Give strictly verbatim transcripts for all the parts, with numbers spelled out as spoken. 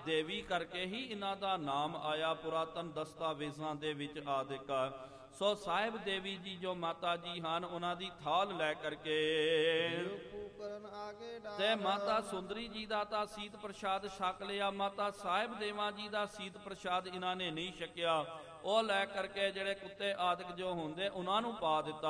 ਦੇਵੀ ਕਰਕੇ ਹੀ ਇਹਨਾਂ ਦਾ ਨਾਮ ਆਇਆ ਪੁਰਾਤਨ ਦਸਤਾਵੇਜ਼ਾਂ ਦੇ ਵਿੱਚ ਆਦਿਕ। ਸੋ ਸਾਹਿਬ ਦੇਵੀ ਜੀ ਜੋ ਮਾਤਾ ਜੀ ਹਨ, ਉਹਨਾਂ ਦੀ ਥਾਲ ਲੈ ਕਰਕੇ ਤੇ ਮਾਤਾ ਸੁੰਦਰੀ ਜੀ ਦਾ ਤਾਂ ਸੀਤ ਪ੍ਰਸ਼ਾਦ ਛਕ ਲਿਆ, ਮਾਤਾ ਸਾਹਿਬ ਦੇਵਾਂ ਜੀ ਦਾ ਸੀਤ ਪ੍ਰਸ਼ਾਦ ਇਹਨਾਂ ਨੇ ਨਹੀਂ ਛਕਿਆ। ਉਹ ਲੈ ਕਰਕੇ ਜਿਹੜੇ ਕੁੱਤੇ ਆਦਿਕ ਜੋ ਹੁੰਦੇ ਉਹਨਾਂ ਨੂੰ ਪਾ ਦਿੱਤਾ।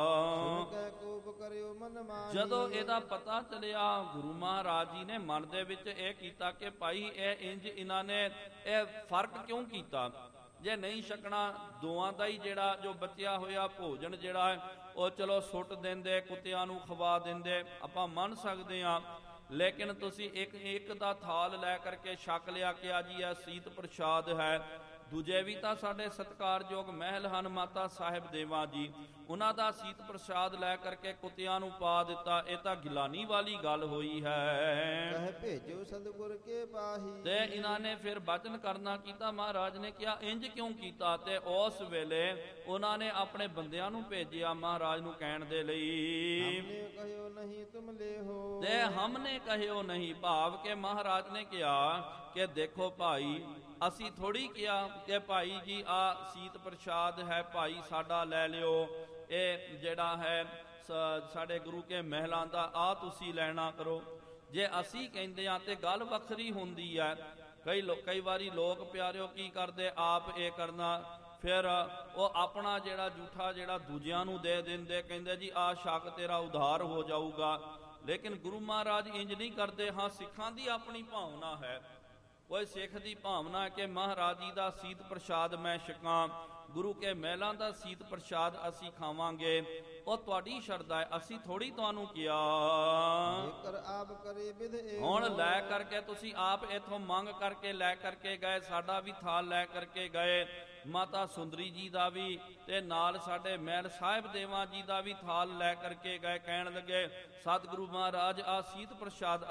ਜਦੋਂ ਇਹਦਾ ਪਤਾ ਚੱਲਿਆ, ਗੁਰੂ ਮਹਾਰਾਜ ਜੀ ਨੇ ਮਨ ਦੇ ਵਿੱਚ ਇਹ ਕੀਤਾ ਕਿ ਭਾਈ ਇਹ ਇੰਜ ਇਹਨਾਂ ਨੇ ਇਹ ਫਰਕ ਕਿਉਂ ਕੀਤਾ। ਜੇ ਨਹੀਂ ਛਕਣਾ, ਦੋਆਂ ਦਾ ਹੀ ਜਿਹੜਾ ਜੋ ਬਚਿਆ ਹੋਇਆ ਭੋਜਨ ਜਿਹੜਾ ਹੈ ਉਹ ਚਲੋ ਸੁੱਟ ਦਿੰਦੇ, ਕੁੱਤਿਆਂ ਨੂੰ ਖਵਾ ਦਿੰਦੇ, ਆਪਾਂ ਮੰਨ ਸਕਦੇ ਹਾਂ। ਲੇਕਿਨ ਤੁਸੀਂ ਇੱਕ ਇੱਕ ਦਾ ਥਾਲ ਲੈ ਕਰਕੇ ਛਕ ਲਿਆ ਕਿ ਆ ਜੀ ਇਹ ਸੀਤ ਪ੍ਰਸ਼ਾਦ ਹੈ। ਦੂਜੇ ਵੀ ਤਾਂ ਸਾਡੇ ਸਤਿਕਾਰਯੋਗ ਮਹਿਲ ਹਨ ਮਾਤਾ ਸਾਹਿਬ ਦੇਵਾਂ ਜੀ, ਉਹਨਾਂ ਦਾ ਸੀਤ ਪ੍ਰਸ਼ਾਦ ਲੈ ਕਰਕੇ ਕੁੱਤਿਆਂ ਨੂੰ ਪਾ ਦਿੱਤਾ। ਇਹ ਤਾਂ ਗਿਲਾਨੀ ਵਾਲੀ ਗੱਲ ਹੋਈ ਹੈ। ਕਹਿ ਭੇਜੋ ਸਤਿਗੁਰ ਕੇ ਪਾਹੀ। ਤੇ ਇਹਨਾਂ ਨੇ ਫਿਰ ਬਚਨ ਕਰਨਾ ਕੀਤਾ। ਮਹਾਰਾਜ ਨੇ ਕਿਹਾ ਇੰਜ ਕਿਉਂ ਕੀਤਾ? ਤੇ ਉਸ ਵੇਲੇ ਉਹਨਾਂ ਨੇ ਆਪਣੇ ਬੰਦਿਆਂ ਨੂੰ ਭੇਜਿਆ ਮਹਾਰਾਜ ਨੂੰ ਕਹਿਣ ਦੇ ਲਈ, ਹਮਨੇ ਕਹਿਓ ਨਹੀਂ ਤੁਮ ਲੇਹੋ। ਤੇ ਹਮਨੇ ਕਹਿਓ ਨਹੀਂ, ਭਾਵ ਕਿ ਮਹਾਰਾਜ ਨੇ ਕਿਹਾ ਕਿ ਦੇਖੋ ਭਾਈ, ਅਸੀਂ ਥੋੜੀ ਕਿਹਾ ਕਿ ਭਾਈ ਜੀ ਆ ਸੀਤ ਪ੍ਰਸ਼ਾਦ ਹੈ, ਭਾਈ ਸਾਡਾ ਲੈ ਲਿਓ, ਇਹ ਜਿਹੜਾ ਹੈ ਸਾਡੇ ਗੁਰੂ ਕੇ ਮਹਿਲਾਂ ਦਾ ਆ ਤੁਸੀਂ ਲੈਣਾ ਕਰੋ। ਜੇ ਅਸੀਂ ਕਹਿੰਦੇ ਆ ਤੇ ਗੱਲ ਵੱਖਰੀ ਹੁੰਦੀ ਹੈ। ਕਈ ਲੋਕ ਕਈ ਵਾਰੀ ਲੋਕ ਪਿਆਰਿਓ ਕੀ ਕਰਦੇ, ਆਪ ਇਹ ਕਰਨਾ, ਫਿਰ ਉਹ ਆਪਣਾ ਜਿਹੜਾ ਝੂਠਾ ਜਿਹੜਾ ਦੂਜਿਆਂ ਨੂੰ ਦੇ ਦਿੰਦੇ, ਕਹਿੰਦੇ ਜੀ ਆ ਛਕ ਤੇਰਾ ਉਧਾਰ ਹੋ ਜਾਊਗਾ। ਲੇਕਿਨ ਗੁਰੂ ਮਹਾਰਾਜ ਇੰਜ ਨਹੀਂ ਕਰਦੇ। ਹਾਂ, ਸਿੱਖਾਂ ਦੀ ਆਪਣੀ ਭਾਵਨਾ ਹੈ, ਕੋਈ ਸਿੱਖ ਦੀ ਭਾਵਨਾ ਹੈ ਕਿ ਮਹਾਰਾਜ ਜੀ ਦਾ ਸੀਤ ਪ੍ਰਸ਼ਾਦ ਮੈਂ ਛਕਾਂ, ਗੁਰੂ ਕੇ ਮਹਿਲਾਂ ਦਾ ਸੀਤ ਪ੍ਰਸ਼ਾਦ ਅਸੀਂ ਖਾਵਾਂਗੇ, ਉਹ ਤੁਹਾਡੀ ਸ਼ਰਧਾ ਹੈ, ਅਸੀਂ ਥੋੜੀ ਤੁਹਾਨੂੰ ਕਿਹਾ। ਹੁਣ ਲੈ ਕਰਕੇ ਤੁਸੀਂ ਆਪ ਇਥੋਂ ਮੰਗ ਕਰਕੇ ਲੈ ਕਰਕੇ ਗਏ, ਸਾਡਾ ਵੀ ਥਾਲ ਲੈ ਕਰਕੇ ਗਏ, ਮਾਤਾ ਸੁੰਦਰੀ ਜੀ ਦਾ ਵੀ, ਤੇ ਨਾਲ ਸਾਡੇ ਮਹਿਲ ਸਾਹਿਬ ਦੇਵਾਂ ਜੀ ਦਾ ਵੀ ਥਾਲ ਲੈ ਕਰਕੇ ਗਏ। ਕਹਿਣ ਲੱਗੇ ਸਤਿਗੁਰੂ ਮਹਾਰਾਜ ਆ ਸੀਤ ਪ੍ਰਸ਼ਾਦ